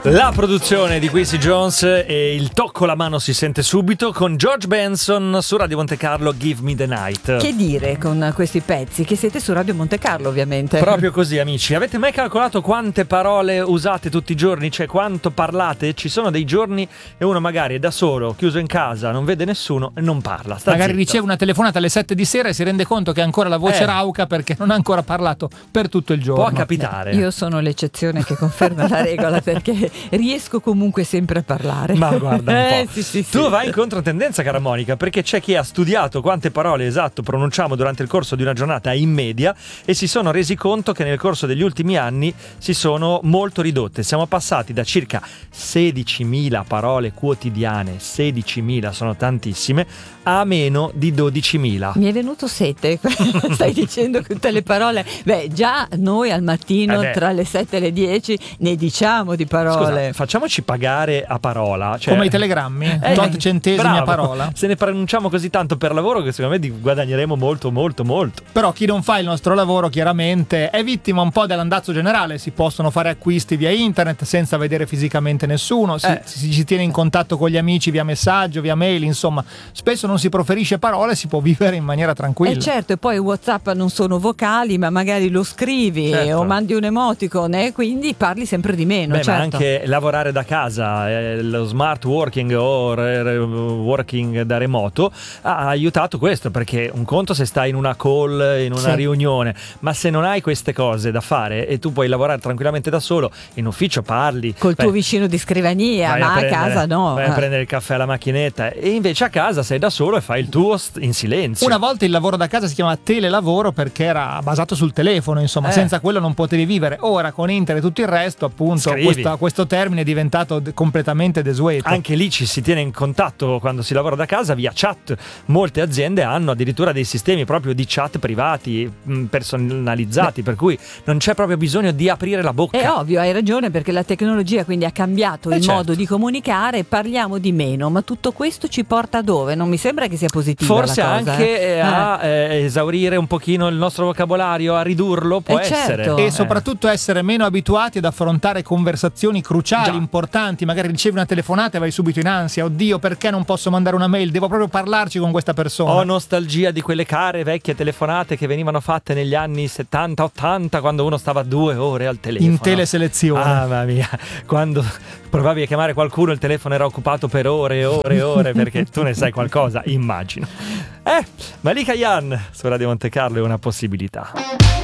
La produzione di Quincy Jones e il tocco alla mano si sente subito con George Benson su Radio Monte Carlo, Give Me the Night. Che dire con questi pezzi? Che siete su Radio Monte Carlo, ovviamente. Proprio così, amici. Avete mai calcolato quante parole usate tutti i giorni? Cioè quanto parlate? Ci sono dei giorni e uno magari è da solo, chiuso in casa, non vede nessuno e non parla. Magari riceve una telefonata alle 7 di sera e si rende conto che ha ancora la voce rauca perché non ha ancora parlato per tutto il giorno. Può capitare. Io sono l'eccezione che conferma la regola perché riesco comunque sempre a parlare. Ma guarda un po'. Sì. Tu vai in controtendenza, cara Monica, perché c'è chi ha studiato quante parole pronunciamo durante il corso di una giornata in media e si sono resi conto che nel corso degli ultimi anni si sono molto ridotte. Siamo passati da circa 16.000 parole quotidiane, 16.000 sono tantissime, a meno di 12.000. Mi è venuto sete, stai dicendo tutte le parole. Beh, già noi al mattino tra le 7 e le 10 ne diciamo di parole. Scusa, facciamoci pagare a parola, cioè, come i telegrammi, tot centesimi a parola. Se ne pronunciamo così tanto per lavoro che secondo me guadagneremo molto. Però chi non fa il nostro lavoro chiaramente è vittima un po' dell'andazzo generale. Si possono fare acquisti via internet senza vedere fisicamente nessuno, si tiene in contatto con gli amici via messaggio, via mail, insomma spesso non si proferisce parole, si può vivere in maniera tranquilla. Certo, e poi WhatsApp non sono vocali, ma magari lo scrivi o mandi un emoticon, quindi parli sempre di meno. Ma anche lavorare da casa, lo smart working o working da remoto ha aiutato questo, perché un conto se stai in una call, in una riunione, ma se non hai queste cose da fare e tu puoi lavorare tranquillamente da solo, in ufficio parli col tuo vicino di scrivania, ma a casa no. Vai a prendere il caffè alla macchinetta, e invece a casa sei da solo e fai il tuo in silenzio. Una volta il lavoro da casa si chiama telelavoro perché era basato sul telefono, insomma, senza quello non potevi vivere. Ora con internet e tutto il resto, appunto, questo termine è diventato completamente desueto. Anche lì ci si tiene in contatto quando si lavora da casa via chat. Molte aziende hanno addirittura dei sistemi proprio di chat privati, personalizzati, per cui non c'è proprio bisogno di aprire la bocca. È ovvio, hai ragione, perché la tecnologia quindi ha cambiato il modo di comunicare, parliamo di meno, ma tutto questo ci porta a dove? Non mi sembra che sia positiva forse la cosa, anche a esaurire un pochino il nostro vocabolario, a ridurlo, può essere. Certo. E soprattutto essere meno abituati ad affrontare conversazioni cruciali, importanti. Magari ricevi una telefonata e vai subito in ansia. Oddio, perché non posso mandare una mail? Devo proprio parlarci con questa persona. Ho nostalgia di quelle care vecchie telefonate che venivano fatte negli anni 70-80, quando uno stava 2 ore al telefono in teleselezione. Mamma mia, quando provavi a chiamare qualcuno il telefono era occupato per ore e ore perché tu ne sai qualcosa, immagino. Malika Yan su Radio Monte Carlo è una possibilità.